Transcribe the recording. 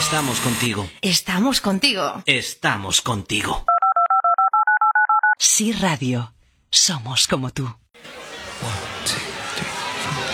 Estamos contigo. Estamos contigo. Estamos contigo. Sí Radio. Somos como tú. One.